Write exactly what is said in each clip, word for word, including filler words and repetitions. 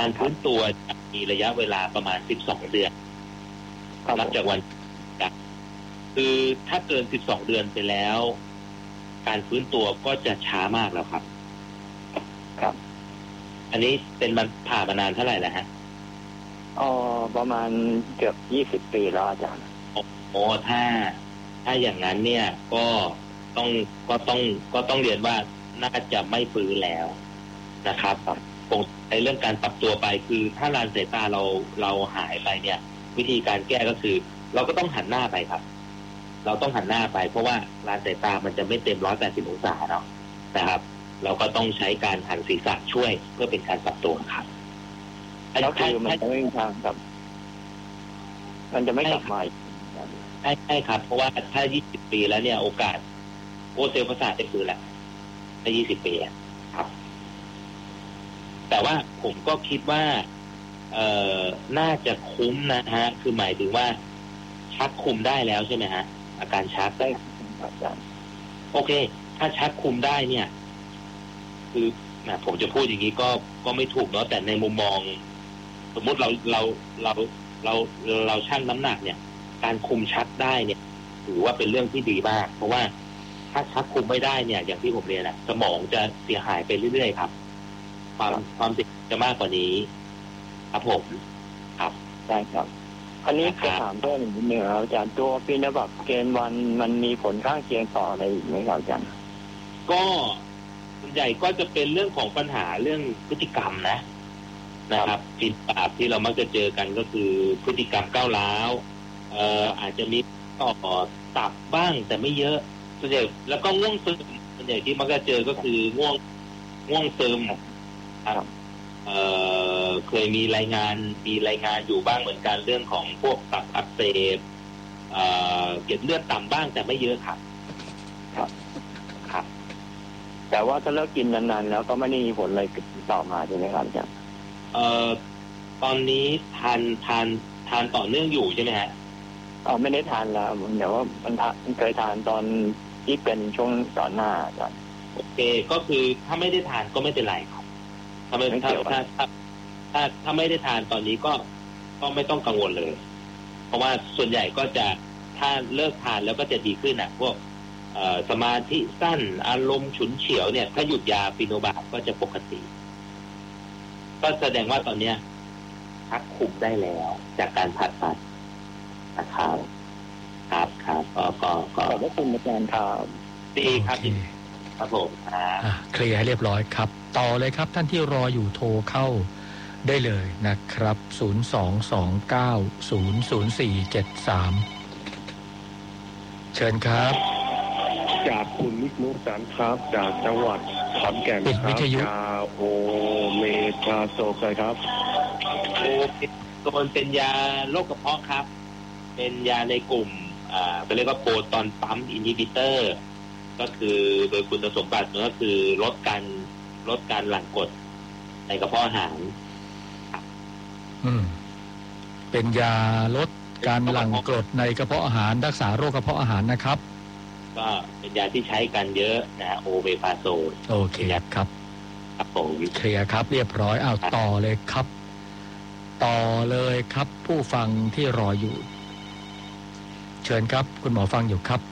การฟื้นตัวมีระยะเวลาประมาณสิบสองเดือนนับจากวันคือถ้าเกินสิบสองเดือนไปแล้วการฟื้นตัวก็จะช้ามากแล้วครับครับอันนี้เป็นมันผ่ามานานเท่าไหร่แล้วฮะอ๋อประมาณเกือบยี่สิบปีแล้วอาจารย์โอ้ถ้าถ้าอย่างนั้นเนี่ยก็ต้องก็ต้องก็ต้องเรียนว่าน่าจะไม่ฟื้นแล้วนะครับคงในเรื่องการปรับตัวไปคือถ้าลานสายตาเราเราหายไปเนี่ยวิธีการแก้ก็คือเราก็ต้องหันหน้าไปครับเราต้องหันหน้าไปเพราะว่าลานสายตามันจะไม่เต็มร้อยแปดสิบองศาเนาะนะครับเราก็ต้องใช้การหันศีรษะช่วยเพื่อเป็นการปรับตัวครับแล้วคือมันจะไม่ทางครับมันจะไม่กลับมาใช่ใช่ครับเพราะว่าถ้ายี่สิบปีแล้วเนี่ยโอกาสโอเซลประสาทจะคือแหละถ้ายี่สิบปีครับแต่ว่าผมก็คิดว่าเอ่อน่าจะคุ้มนะฮะคือหมายถึงว่าชักคุมได้แล้วใช่ไหมฮะอาการชักได้อาจารย์โอเคถ้าชักคุมได้เนี่ยคือนะผมจะพูดอย่างนี้ก็ก็ไม่ถูกเนาะแต่ในมุมมองสมมุติเราเราเราเราเราชั่งน้ำหนักเนี่ยการคุมชักได้เนี่ยถือว่าเป็นเรื่องที่ดีมากเพราะว่าถ้าชักคุมไม่ได้เนี่ยอย่างที่ผมเรียนอะสมองจะเสียหายไปเรื่อยๆครับความความเสี่ยงจะมากกว่านี้ครับผมครับได้ครับอันนี้จะถามเพิ่มอีกนิดนึงครับอาจารย์ตัวฟีนบับเกณฑ์วันมันมีผลข้างเคียงต่ออะไรอีกไหมครับอาจารย์ก็ส่วนใหญ่ก็จะเป็นเรื่องของปัญหาเรื่องพฤติกรรมนะนะครับฟีนบับที่เรามักจะเจอกันก็คือพฤติกรรมก้าวร้าวเอ่ออาจจะมีต่อตับบ้างแต่ไม่เยอะส่วนใหญ่แล้วก็ง่วงซึมส่วนใหญ่ที่มักจะเจอก็คือง่วงง่วงซึมครับเอ่อเคยมีรายงานมีรายงานอยู่บ้างเหมือนกันเรื่องของพวกตับอักเสบเอ่อเกล็ดเลือดต่ำบ้างแต่ไม่เยอะครับครับครับแต่ว่าถ้าเลิกกินนานๆแล้วก็ไม่ได้มีผลอะไรต่อมาใช่ไหมครับอาจารย์เอ่อตอนนี้ทานทานทานต่อเนื่องอยู่ใช่ไหมฮะอ๋อไม่ได้ทานแล้วเดี๋ยวว่ามันเคยทานตอนที่เป็นช่วงก่อนหน้าอาจารย์โอเคก็คือถ้าไม่ได้ทานก็ไม่เป็นไรครับถ้าไม่ถ้าถ้าถ้าถ้าถ้าไม่ได้ทานตอนนี้ก็ก็ไม่ต้องกังวลเลยเพราะว่าส่วนใหญ่ก็จะถ้าเลิกทานแล้วก็จะดีขึ้นอ่ะพวกสมาธิสั้นอารมณ์ฉุนเฉียวเนี่ยถ้าหยุดยาฟีโนบาบก็จะปกติก็แสดงว่าตอนเนี้ยพักคุมได้แล้วจากการผ่าตัดนะครับครับครับก็ก็ก็ขอบคุณอาจารย์ครับดีครับครับผมเคลียร์ให้เรียบร้อยครับต่อเลยครับท่านที่รออยู่โทรเข้าได้เลยนะครับศูนย์ สอง สอง เก้า ศูนย์ ศูนย์ สี่ เจ็ด สามเชิญครับจากคุณนิกนุสันครับจากจังหวัดขอนแก่นครับยาโอเมทาโซไซครับโอโซนเป็นยาโรคกระเพาะครับเป็นยาในกลุ่มอ่าเรียกว่าโปรตอนปั๊มอินฮิบิเตอร์ก็คือโดยคุณสมบัติก็คือลดการลดการหลั่งกรดในกระเพาะอาหารอืมเป็นยาลดการหลั่งกรดในกระเพาะอาหารรักษาโรคกระเพาะอาหารนะครับก็เป็นยาที่ใช้กันเยอะนะโอเมพาโซโอเคครับครับผมเคลียร์ครับเรียบร้อยเอาต่อเลยครับต่อเลยครับผู้ฟังที่รออยู่เชิญครับคุณหมอฟังอยู่ครับ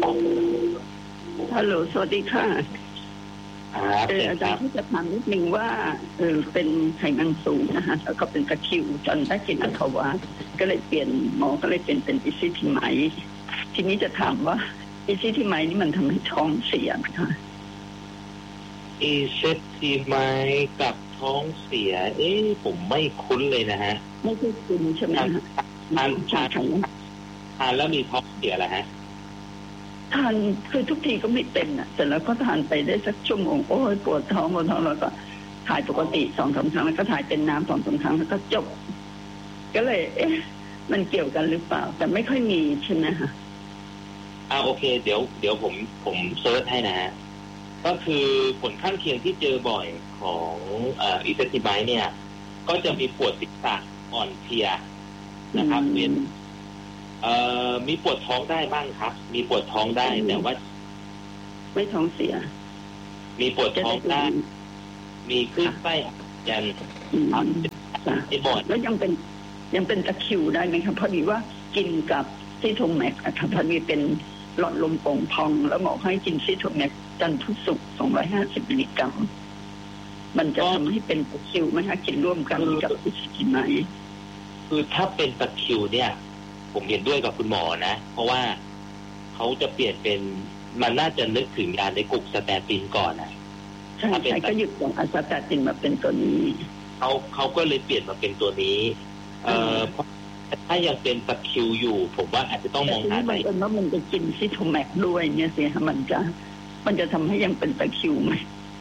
ฮัลโหลสวัสดีค่ะเอออาจารย์ที่จะถามนิดนึงว่าเออเป็นไขมันสูงนะคะแล้วก็เป็นตะคริวจนได้กินอัลทวาก็เลยเปลี่ยนหมอก็เลยเปลี่ยนเป็นอิซิทิไมซ์ทีนี้จะถามว่าอิซิทิไมซ์นี่มันทำให้ท้องเสียไหมคะอิซิทิไมซ์กับท้องเสียเอ๊ะผมไม่คุ้นเลยนะฮะไม่ใช่คุ้นใช่ไหมฮะทานทานทานแล้วมีท้องเสียเหรอฮะทานคือทุกทีก็ไม่เป็นอ่ะเสร็จแล้วก็ทานไปได้สักชั่วโมงโอ้ยปวดท้องปวดท้องแล้วก็ถ่ายปกติสองสามครั้งแล้วก็ถ่ายเป็นน้ำสองสามครั้งแล้วก็จบก็เลยเอ๊ะมันเกี่ยวกันหรือเปล่าแต่ไม่ค่อยมีใช่ไหมคะอ่าโอเคเดี๋ยวเดี๋ยวผมผมเซิร์ชให้นะฮะก็คือผลข้างเคียงที่เจอบ่อยของเอ่ออิเซติไมซ์เนี่ยก็จะมีปวดศีรษะอ่อนเพลียนะครับเวียนเอ่อมีปวดท้องได้บ้างครับมีปวดท้องได้แต่ว่าไม่ท้องเสียมีปวดท้องได้มีคลื่นไส้ยันครับไอ้บอดแล้วยังเป็นยังเป็นตะคริวได้ไหมครับพอดีว่ากินกับซิโทแม็กอะค่ะพอดีเป็นหลอดลมโป่งพองแล้วหมอให้กินซิโทแม็กจันทร์พุธศุกร์สองร้อยห้าสิบมิลลิกรัมมันจะทำให้เป็นตะคริวไหมคะกินร่วมกันกับพิษกินไหมคือถ้าเป็นตะคริวเนี่ยผมเห็นด้วยกับคุณหมอนะเพราะว่าเขาจะเปลี่ยนเป็นมันน่าจะนึกถึงยาในกลุ่มสแตตินก่อนนะใช่ใช่ก็หยุดของอะสแตตินมาเป็นตัวนี้เขาเขาก็เลยเปลี่ยนมาเป็นตัวนี้เอ่อถ้ายังเป็นตะคริวอยู่ผมว่าอาจจะต้องมองหาไปแต่ว่ามันจะกินซิโทแม็กด้วยเนี่ยสิมันจะมันจะทำให้ยังเป็นตะคริวไหม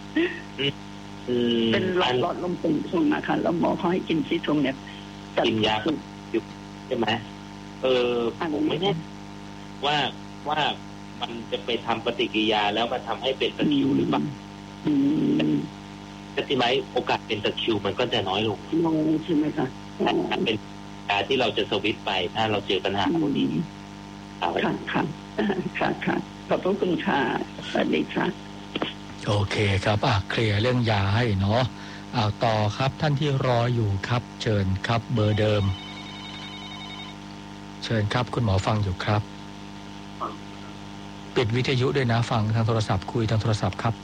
เป็นหลอดหลอดลมโป่งพองนะคะแล้วหมอเขาให้กินซิโทแม็กกินยาอยู่ใช่ไหมเออผมไม่แน่ว่าว่ามันจะไปทำปฏิกิริยาแล้วมันทำให้เป็นตะคริวหรือเปล่าแต่ที่ไหมโอกาสเป็นตะคริวมันก็จะน้อยลงน้อยใช่ไหมคะเป็นการที่เราจะสวิตไปถ้าเราเจอปัญหาพวกนี้ค่ะค่ะค่ะค่ะขอบพระคุณค่ะสวัสดีค่ะโอเคครับอ่ะเคลียร์เรื่องยาให้เนาะอ่าต่อครับท่านที่รออยู่ครับเชิญครับเบอร์เดิมเชิญครับคุณหมอฟังอยู่ครับปิดวิทยุด้วยนะฟังทางโทรศัพท์คุยทางโทรศัพท์ครับ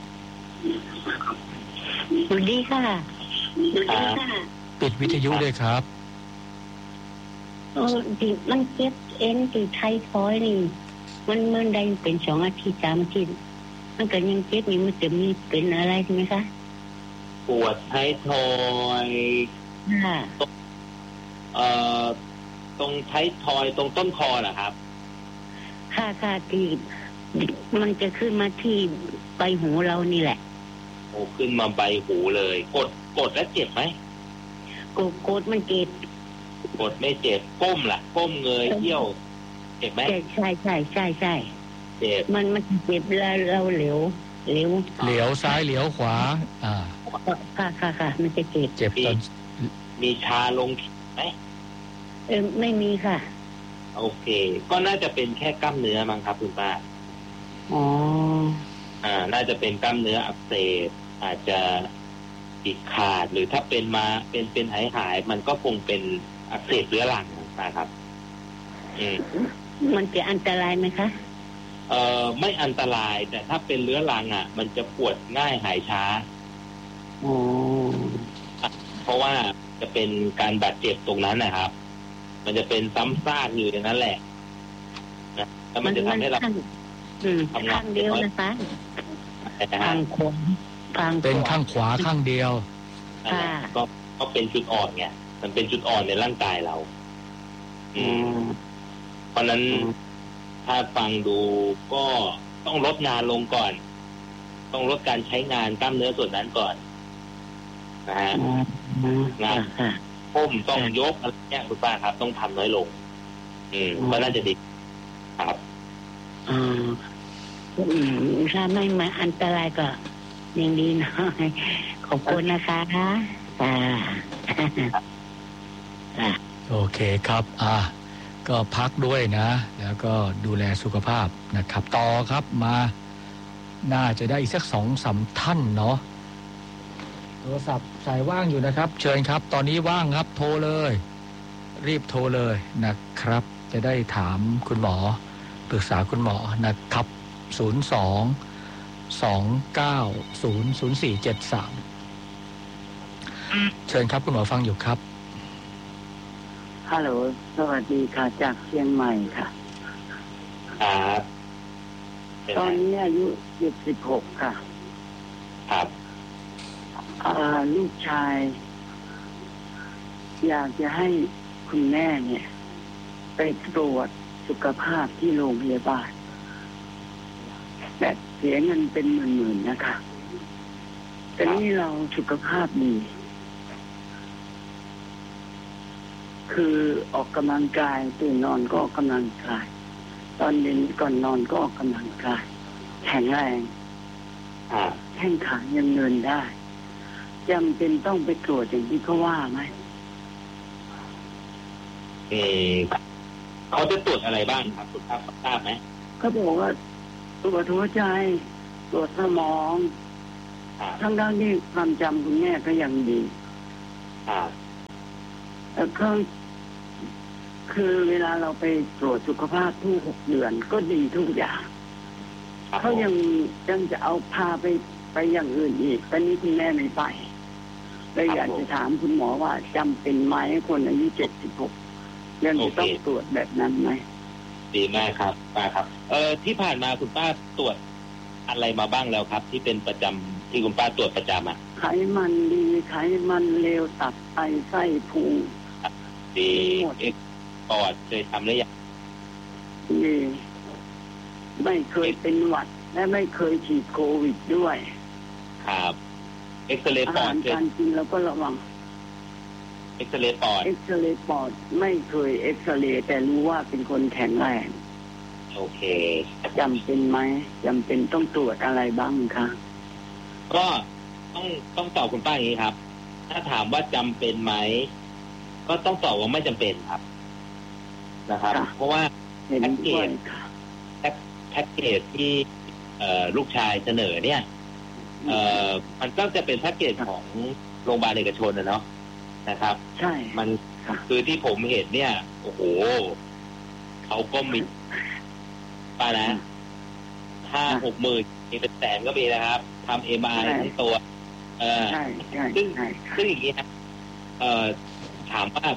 สวัสดีค่ะสวัสดีค่ะปิดวิทยุด้วยครับเออดิมันเจ็บเอ็นติดไททอยนี่มันมันได้เป็นสองอาทิตย์สามอาทิตย์มันก็ยังเจ็บนี่มันจะมีเป็นอะไรใช่ไหมคะปวดไททอยค่ะเอ่อตรงไททอยตรงต้นคอเหรอครับค่ะค่ะที่มันจะขึ้นมาที่ใบหูเรานี่แหละโอ้ขึ้นมาใบหูเลยกดกดแล้วเจ็บไหมกดกดมันเจ็บกดไม่เจ็บก้มล่ะก้มเงยเที่ยวเจ็บไหมใช่ใช่ใช่ใช่ใช่เจ็บมันมันเจ็บแล้วเราเหลวเหลวเหลวซ้ายเหลวขวาอ่าค่ะค่ะค่ะมันจะเจ็บเจ็บจนมีชาลงไหมเออไม่มีค่ะโอเคก็น่าจะเป็นแค่กล้ามเนื้อมั้งครับคุณป้าอ๋ออ่าน่าจะเป็นกล้ามเนื้ออักเสบอาจจะฉีกขาดหรือถ้าเป็นมาเป็นเป็นหายหายมันก็คงเป็นอักเสบเรื้อรังนะครับอืมมันจะอันตรายไหมคะเอ่อไม่อันตรายแต่ถ้าเป็นเรื้อรังอ่ะมันจะปวดง่ายหายช้าอ๋อเพราะว่าจะเป็นการบาดเจ็บตรงนั้นนะครับมันจะเป็นซ้ำซากอยู่อย่างนั้นแหละนะแล้วมันจะทำให้เราทำงานเดียวนะคะข้างขวาข้างเป็นข้างขวาข้างเดียวก็ก็เป็นจุดอ่อนไงมันเป็นจุดอ่อนในร่างกายเราอืมเพราะนั้นถ้าฟังดูก็ต้องลดงานลงก่อนต้องลดการใช้งานกล้ามเนื้อส่วนนั้นก่อนนะฮะงานก้มต้องยกอะไรเงี้ยคุณป้าครับต้องทำน้อยลงอืมก็น่าจะดีครับอืมถ้าไม่มาอันตรายก็ยังดีหน่อยขอบคุณนะคะอ่าโอเคครับอ่าก็พักด้วยนะแล้วก็ดูแลสุขภาพนะครับต่อครับมาน่าจะได้อีกสักสองสามท่านเนาะโทรศัพท์สายว่างอยู่นะครับเชิญครับตอนนี้ว่างครับโทรเลยรีบโทรเลยนะครับจะได้ถามคุณหมอปรึกษาคุณหมอนะครับศูนย์ สอง สอง เก้า ศูนย์ ศูนย์ สี่ เจ็ด สามเชิญครับคุณหมอฟังอยู่ครับฮัลโหลสวัสดีค่ะจากเชียงใหม่ค่ะครับตอนนี้อายุยี่สิบหกค่ะครับลูกชายอยากจะให้คุณแม่เนี่ยไปตรวจสุขภาพที่โรงพยาบาลแต่เสียเงินเป็นหมื่นๆนะคะแต่นี่เราสุขภาพดีคือออกกำลังกายตื่นนอนก็ออกกำลังกายตอนเย็นก่อนนอนก็ออกกำลังกายแข็งแรงแข้งขายังเดินได้จำเป็นต้องไปตรวจอย่างที่เขาว่าไหมเออเขาจะตรวจอะไรบ้างครับคุณครับทราบไหมเขาบอกว่าตรวจหัวใจตรวจสมองทั้งด้านที่ความจำคุณแม่ก็ยังดีแล้วก็คือเวลาเราไปตรวจสุขภาพทุกหกเดือนก็ดีทุกอย่างเขายังยังจะเอาพาไปไปอย่างอื่นอีกตอนนี้คุณแม่ไม่ไปเลยอยากจะถามคุณหมอว่าจำเป็นไหมคนอายุเจ็ดสิบหกยังจะต้องตรวจแบบนั้นไหมดีมากครับป้าครับเออที่ผ่านมาคุณป้าตรวจอะไรมาบ้างแล้วครับที่เป็นประจำที่คุณป้าตรวจประจำอ่ะไขมันดีไขมันเลวตับไตไส้พุงดีเอ็กปอดเคยทำหรือยังดีไม่เคยเป็นหวัดและไม่เคยฉีดโควิดด้วยครับเอ็กซเรย์ปอดการกินแล้วก็ระวังเอ็กซเรย์ปอดเอ็กซเรย์ปอดไม่เคยเอ็กซเรย์แต่รู้ว่าเป็นคนแข็งแรงโอเคจำเป็นไหมจำเป็นต้องตรวจอะไรบ้างคะก็ต้องต้องตอบคุณป้าอย่างนี้ครับถ้าถามว่าจำเป็นไหมก็ต้องตอบว่าไม่จำเป็นครับนะครับเพราะว่าแพ็กเกจแพ็กเกจที่ลูกชายเสนอเนี่ยเอ่อมันก็จะเป็นแพ็กเกจของโรงพยาบาลเอกชนนะเนาะนะครับใช่มันคือที่ผมเห็นเนี่ยโอ้โหเขาก็มีป้านะห้าหกหมื่นมีเป็นแสนก็มีนะครับทำเอ็มไอทั้งตัวเออซึ่งซึ่งอย่างนี้นะเอ่อถามว่า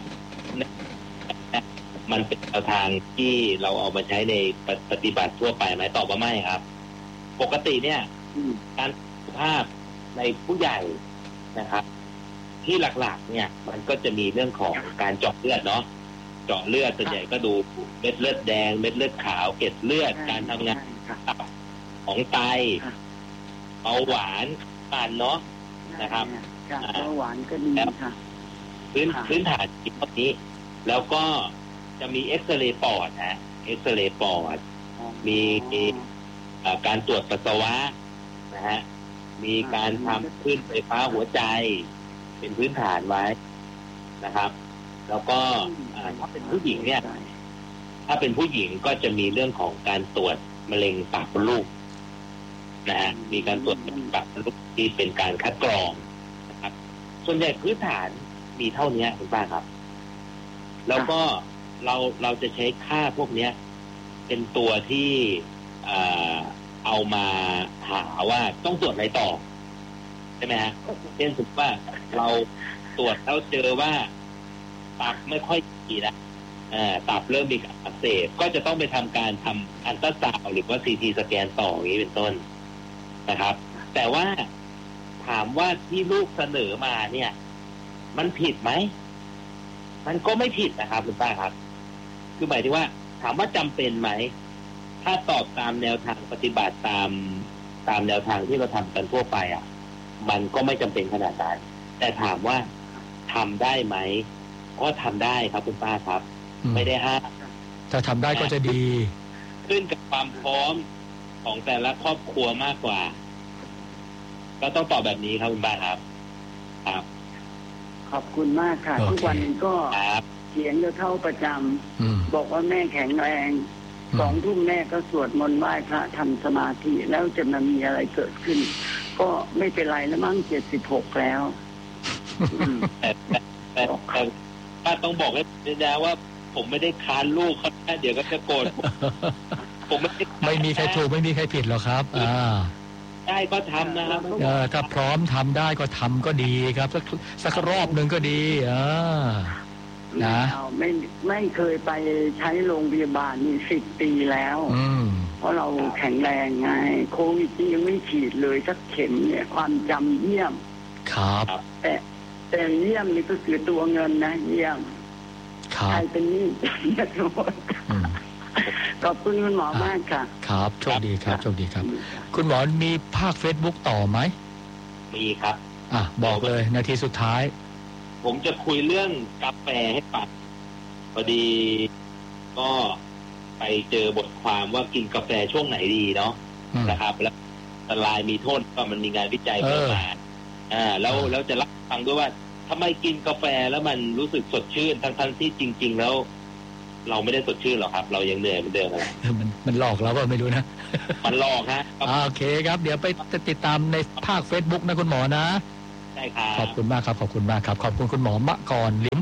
มันเป็นแนวทางที่เราเอามาใช้ในปฏิบัติทั่วไปไหมตอบว่าไม่ครับปกติเนี่ยการสุขภาพในผู้ใหญ่นะครับที่หลักๆเนี่ยมันก็จะมีเรื่องของการเจาะเลือดเนาะเจาะเลือดส่วนใหญ่ก็ดูเม็ดเลือดแดงเม็ดเลือดขาวเกล็ดเลือดการทำงานของไตเบาหวานผ่านเนาะนะครับเบาหวานก็ดีค่ะพื้นพื้นฐานที่พวกนี้แล้วก็จะมีเอ็กซเรย์ปอดฮะเอ็กซเรย์ปอดมีการตรวจปัสสาวะนะฮะมีการทำคลื่นไฟฟ้าหัวใจเป็นพื้นฐานไว้นะครับแล้วก็ถ้าเป็นผู้หญิงเนี่ยถ้าเป็นผู้หญิงก็จะมีเรื่องของการตรวจมะเร็งปากมดลูกนะฮะมีการตรวจมะเร็งปากมดลูกที่เป็นการคัดกรองนะครับส่วนใหญ่พื้นฐานมีเท่านี้คุณป้าครับแล้วก็เราเราจะใช้ค่าพวกนี้เป็นตัวที่เอามาหาว่าต้องตรวจอะไรต่อใช่ไหมฮะเช่นสมมติว่าเราตรวจแล้วเจอว่าตับไม่ค่อยดีนะตับเริ่มมีการอักเสบก็จะต้องไปทำการทำอัลตราซาวด์หรือว่าซีทีสแกนต่ออย่างนี้เป็นต้นนะครับแต่ว่าถามว่าที่ลูกเสนอมาเนี่ยมันผิดไหมมันก็ไม่ผิดนะครับคุณป้าครับคือหมายถึงว่าถามว่าจำเป็นไหมถ้าตอบตามแนวทางปฏิบัติตามตามแนวทางที่เราทำกันทั่วไปอ่ะมันก็ไม่จำเป็นขนาดนั้นแต่ถามว่าทำได้ไหมก็ทำได้ครับคุณป้าครับไม่ได้ห้ามถ้าทำได้ก็จะดีขึ้นกับความพร้อมของแต่ละครอบครัวมากกว่าก็ต้องตอบแบบนี้ครับคุณป้าครับครับขอบคุณมากค่ะ ทุกวันก็เขียนจะเข้าประจำบอกว่าแม่แข็งแรงสองทุ่มแม่ก็สวดมนต์ไหว้พระทำสมาธิแล้วจะมันมีอะไรเกิดขึ้นก็ไม่เป็นไรแล้วมั้งเจ็ดสิบหกแล้วแต่แต่ป้าต้องบอกให้นะว่าผมไม่ได้ค้านลูกเขาเดี๋ยวก็จะโกรธผมไม่ไม่มีใครถูกไม่มีใครผิดหรอกครับอ่าได้ก็ทำนะครับเออถ้าพร้อมทำได้ก็ทำก็ดีครับสักสักรอบหนึ่งก็ดีอ่านะไม่ไม่เคยไปใช้โรงพยาบาลนี่สิบปีแล้วเพราะเราแข็งแรงไงโควิดยังไม่ฉีดเลยสักเข็มเนี่ยความจำเยี่ยมครับแต่แต่เยี่ยมนี่ก็คือตัวเงินนะเยี่ยมใครเป็นหนี้จะโดนขอบคุณคุณหมอมากค่ะครับโชคดีครับโชคดีครับคุณหมอมีภาค Facebook ต่อไหมมีครับอ่ะบอกเลยนาทีสุดท้ายผมจะคุยเรื่องกาแฟให้ฟังพอดีก็ไปเจอบทความว่ากินกาแฟช่วงไหนดีเนาะนะครับแล้วอันตรายมีโทษก็มันมีงานวิจัยเพิ่มมาอ่าแล้วแล้วจะรับฟังด้วยว่าทำไมกินกาแฟแล้วมันรู้สึกสดชื่นทั้งๆที่จริงๆแล้วเราไม่ได้สดชื่นหรอกครับเรายังเหนื่อยเหมือนเดิมนะมันมันหลอกเราก็ไม่รู้นะมันหลอกฮะโอเคครับเดี๋ยวไปติดตามในภาค Facebook นะคุณหมอนะใช่ครับขอบคุณมากครับขอบคุณมากครับขอบคุณคุณหมอมะกรลิ้ม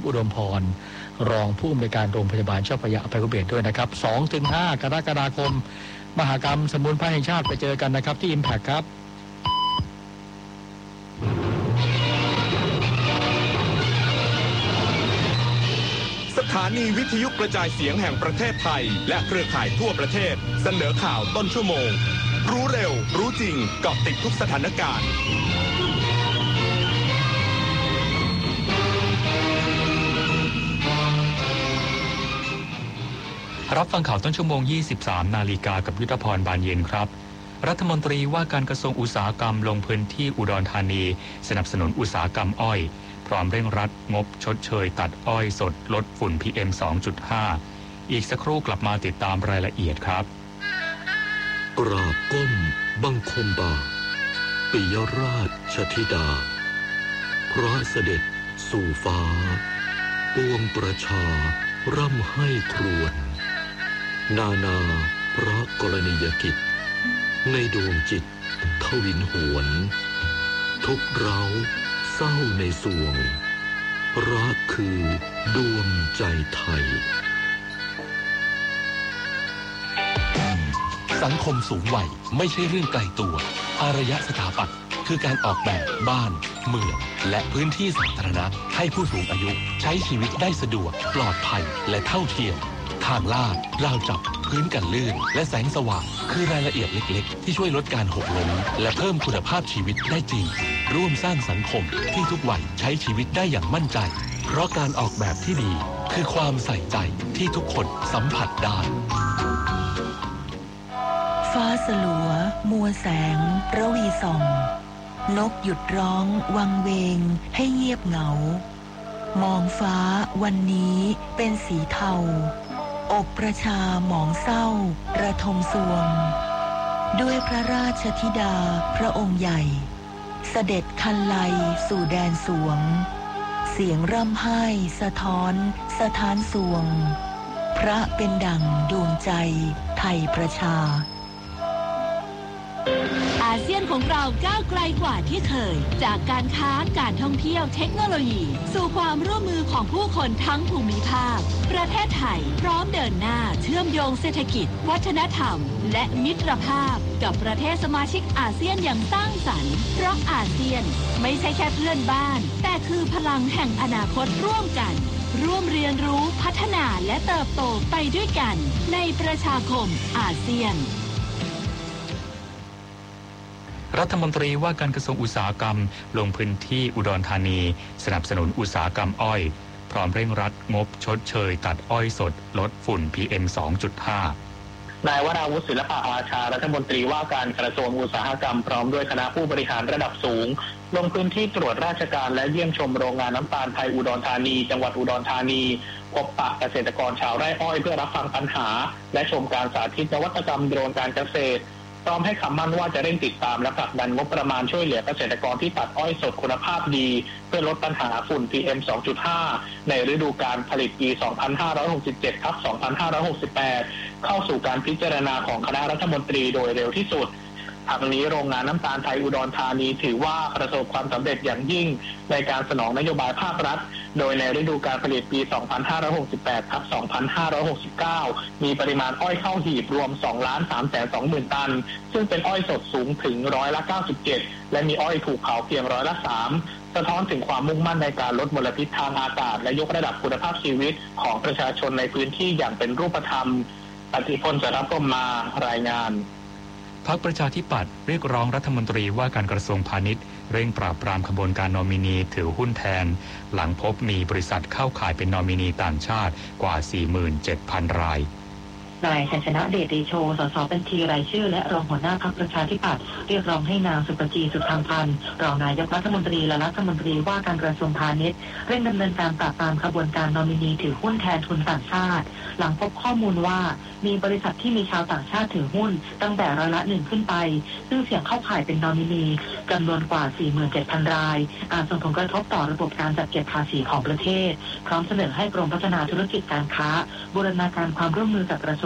อุดมพรรองผู้อำนวยการโรงพยาบาลเจ้าพระยาอภัยภูเบศรด้วยนะครับ สองถึงห้า กรกฎาคมมหกรรมสมุนไพรแห่งชาติไปเจอกันนะครับที่ Impact ครับสถานีวิทยุกระจายเสียงแห่งประเทศไทยและเครือข่ายทั่วประเทศเสนอข่าวต้นชั่วโมงรู้เร็วรู้จริงเกาะติดทุกสถานการณ์รับฟังข่าวต้นชั่วโมง ยี่สิบสาม นาฬิกากับยุทธพรบานเย็นครับรัฐมนตรีว่าการกระทรวงอุตสาหกรรมลงพื้นที่อุดรธานีสนับสนุนอุตสาหกรรมอ้อยพร้อมเร่งรัดงบชดเชยตัดอ้อยสดลดฝุ่น พี เอ็ม สองจุดห้า อีกสักครู่กลับมาติดตามรายละเอียดครับกราบก้มบังคมบาทปิยราชธิดาพระเสด็จสู่ฟ้าปวงประชาร่ำให้ครวญนานาพระกรณียกิจในดวงจิตทวินหวนทุกเร้าเศร้าในสวงรักคือดวงใจไทยสังคมสูงวัยไม่ใช่เรื่องไกลตัวอารยสถาปัตย์คือการออกแบบบ้านเมืองและพื้นที่สาธารณะให้ผู้สูงอายุใช้ชีวิตได้สะดวกปลอดภัยและเท่าเทียมทางลาดราวจับพื้นกันลื่นและแสงสว่างคือรายละเอียดเล็กๆที่ช่วยลดการหกล้มและเพิ่มคุณภาพชีวิตได้จริงร่วมสร้างสังคมที่ทุกวัยใช้ชีวิตได้อย่างมั่นใจเพราะการออกแบบที่ดีคือความใส่ใจที่ทุกคนสัมผัสได้ฟ้าสลัวมัวแสงระวีส่องนกหยุดร้องวังเวงให้เงียบเหงามองฟ้าวันนี้เป็นสีเทาอกประชาหมองเศร้าระทมสวงด้วยพระราชธิดาพระองค์ใหญ่เสด็จคันไลสู่แดนสวงเสียงร่ำไห้สะท้อนสะท้านสวงพระเป็นดั่งดวงใจไทยประชาอาเซียนของเราก้าวไกลกว่าที่เคยจากการค้าการท่องเที่ยวเทคโนโลยีสู่ความร่วมมือของผู้คนทั้งภูมิภาคประเทศไทยพร้อมเดินหน้าเชื่อมโยงเศรษฐกิจวัฒนธรรมและมิตรภาพกับประเทศสมาชิกอาเซียนอย่างสร้างสรรค์เพราะอาเซียนไม่ใช่แค่เพื่อนบ้านแต่คือพลังแห่งอนาคตร่วมกันร่วมเรียนรู้พัฒนาและเติบโตไปด้วยกันในประชาคมอาเซียนรัฐมนตรีว่าการกระทรวงอุตสาหกรรมลงพื้นที่อุดรธานีสนับสนุนอุตสาหกรรมอ้อยพร้อมเร่งรัดงบชดเชยตัดอ้อยสดลดฝุ่น พี เอ็ม สองจุดห้านายวราวุฒิศิลปะอาชารัฐมนตรีว่าการกระทรวงอุตสาหกรรมพร้อมด้วยคณะผู้บริหารระดับสูงลงพื้นที่ตรวจราชการและเยี่ยมชมโรงงานน้ำตาลไทยอุดรธานีจังหวัดอุดรธานีพบปะเกษตรกรชาวไร่อ้อยเพื่อรับฟังปัญหาและชมการสาธิตนวัตกรรมโดรนการเกษตรพร้อมให้คำมั่นว่าจะเร่งติดตามและผลักดันงบประมาณช่วยเหลือเกษตรกรที่ตัดอ้อยสดคุณภาพดีเพื่อลดปัญหาฝุ่น พี เอ็ม สองจุดห้า ในฤดูกาลผลิตปี สองพันห้าร้อยหกสิบเจ็ด ทับ สองพันห้าร้อยหกสิบแปด เข้าสู่การพิจารณาของคณะรัฐมนตรีโดยเร็วที่สุดทางนี้โรงงานน้ำตาลไทยอุดรธานีถือว่าประสบความสำเร็จอย่างยิ่งในการสนองนโยบายภาครัฐโดยในฤดูกาลผลิตปี สองพันห้าร้อยหกสิบแปด ทับ สองพันห้าร้อยหกสิบเก้า มีปริมาณอ้อยเข้าหีบรวม สองล้านสามแสนสองหมื่น ตันซึ่งเป็นอ้อยสดสูงถึงร้อยละ เก้าสิบเจ็ด และมีอ้อยถูกเผาเพียงร้อยละ สาม สะท้อนถึงความมุ่งมั่นในการลดมลพิษทางอากาศและยกระดับคุณภาพชีวิตของประชาชนในพื้นที่อย่างเป็นรูปธรรมปฏิพลสรับก็มารายงานพรรคประชาธิปัตย์เรียกร้องรัฐมนตรีว่าการกระทรวงพาณิชย์เร่งปราบปรามขบวนการนอมินีถือหุ้นแทนหลังพบมีบริษัทเข้าข่ายเป็นนอมินีต่างชาติกว่า สี่หมื่นเจ็ดพัน รายนายชัยชนะเดช เดโช สสบัญชีรายชื่อและรองหัวหน้าพรรคประชาธิปัตย์เรียกร้องให้นางสุปจีสุทางพันธ์รองนายกรัฐมนตรีและรัฐมนตรีว่าการกระทรวงพาณิชย์เร่งดำเนินการปราบปรามขบวนการนอมินีถือหุ้นแทนทุนต่างชาติหลังพบข้อมูลว่ามีบริษัทที่มีชาวต่างชาติถือหุ้นตั้งแต่ร้อยละหนึ่งขึ้นไปซึ่งเสี่ยงเข้าข่ายเป็นนอมินีจำนวนกว่า สี่หมื่นเจ็ดพัน รายอาจส่งผลกระทบต่อระบบการจัดเก็บภาษีของประเทศพร้อมเสนอให้กรมพัฒนาธุรกิจการค้าบูรณาการความร่วมมือกับกระทรวง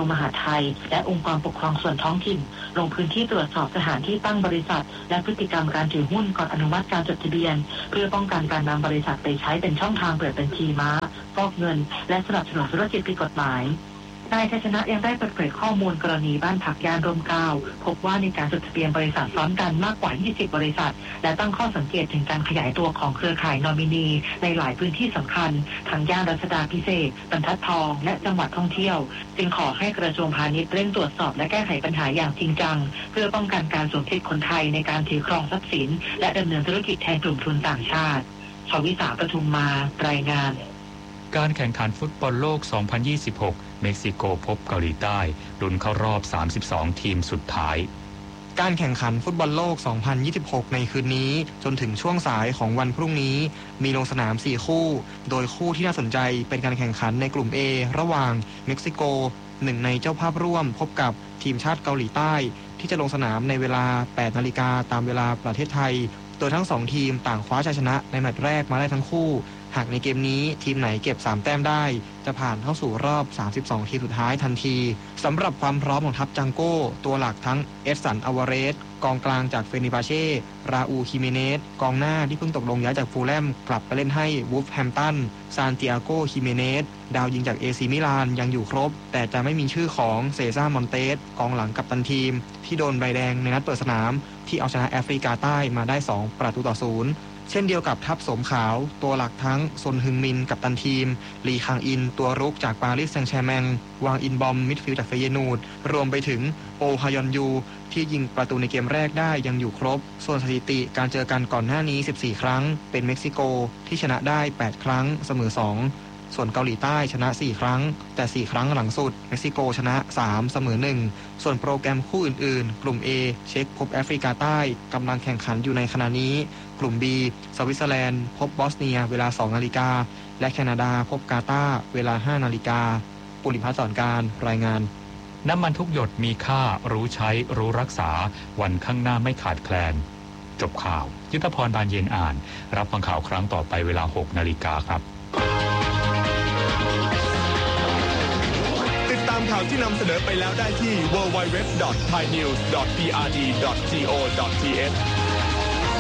วงมหาดไทยและองค์กรปกครองส่วนท้องถิ่นลงพื้นที่ตรวจสอบสถานที่ตั้งบริษัทและพฤติกรรมการถือหุ้นก่อนอนุมัติการจดทะเบียนเพื่อป้องกันการนำบริษัทไปใช้เป็นช่องทางเปิดบัญชีม้าฟอกเงินและสนับสนุนธุรกิจผิดกฎหมายนายชัยชนะยังได้เปิดเผยข้อมูลกรณีบ้านพักย่านร่มเกล้าพบว่ามีการจดทะเบียนบริษัทซ้อนกันมากกว่ายี่สิบบริษัทและตั้งข้อสังเกตถึงการขยายตัวของเครือข่ายนอมินีในหลายพื้นที่สำคัญทั้งย่านรัชดาภิเษกบรรทัดทองและจังหวัดท่องเที่ยวจึงขอให้กระทรวงพาณิชย์เร่งตรวจสอบและแก้ไขปัญหาอย่างจริงจังเพื่อป้องกันการสวมสิทธิคนไทยในการถือครองทรัพย์สินและดำเนินธุรกิจแทนกลุ่มทุนต่างชาติชวิสาปทุมมารายงานการแข่งขันฟุตบอลโลก สองพันยี่สิบหก เม็กซิโกพบเกาหลีใต้ลุ้นเข้ารอบ สามสิบสอง ทีมสุดท้ายการแข่งขันฟุตบอลโลก สองพันยี่สิบหก ในคืนนี้จนถึงช่วงสายของวันพรุ่งนี้มีลงสนาม สี่ คู่โดยคู่ที่น่าสนใจเป็นการแข่งขันในกลุ่ม A ระหว่างเม็กซิโกหนึ่งในเจ้าภาพร่วมพบกับทีมชาติเกาหลีใต้ที่จะลงสนามในเวลา แปด นาฬิกาตามเวลาประเทศไทยโดยทั้งสองทีมต่างคว้าชัยชนะในแมตช์แรกมาได้ทั้งคู่หากในเกมนี้ทีมไหนเก็บสามแต้มได้จะผ่านเข้าสู่รอบสามสิบสองทีมสุดท้ายทันทีสำหรับความพร้อมของทัพจังโก้ตัวหลักทั้งเอสสันอวาเรสกองกลางจากเฟนิบาเช่ราอูคิเมเนสกองหน้าที่เพิ่งตกลงย้ายจากฟูลแลมกลับไปเล่นให้วูฟแฮมตันซานติอาโกคิเมเนสดาวยิงจากเอซีมิลานยังอยู่ครบแต่จะไม่มีชื่อของเซซ่ามอนเตสกองหลังกัปตันทีมที่โดนใบแดงในนัดเปิดสนามที่เอาชนะแอฟริกาใต้มาได้สองประตูต่อศูนย์เช่นเดียวกับทัพสมขาวตัวหลักทั้งซนฮึงมินกัปตันทีมลีคังอินตัวรุกจากปารีสแซงต์แชร์แมงวางอินบอมมิดฟิลด์จากเฟเยนูดรวมไปถึงโอฮยอนยูที่ยิงประตูในเกมแรกได้ยังอยู่ครบส่วนสถิติการเจอกันก่อนหน้านี้สิบสี่ครั้งเป็นเม็กซิโกที่ชนะได้แปดครั้งเสมอสองส่วนเกาหลีใต้ชนะสี่ครั้งแต่สี่ครั้งหลังสุดเม็กซิโกชนะสามเสมอหนึ่งส่วนโปรแกรมคู่อื่นๆกลุ่ม A เช็กพบแอฟริกาใต้กำลังแข่งขันอยู่ในขณะนี้กลุ่ม B สวิตเซอร์แลนด์พบบอสเนียเวลาสองนาฬิกาและแคนาดาพบกาตาร์เวลาห้านาฬิกาปุริพัฒน์สอนการรายงานน้ำมันทุกหยดมีค่ารู้ใช้รู้รักษาวันข้างหน้าไม่ขาดแคลนจบข่าวยุทธพรบานเย็นอ่านรับฟังข่าวครั้งต่อไปเวลาหกนาฬิกาครับติดตามข่าวที่นำเสนอไปแล้วได้ที่ ดับเบิลยู ดับเบิลยู ดับเบิลยู ดอท ไทยนิวส์ ดอท พี อาร์ ดี ดอท จี โอ ดอท ที เอช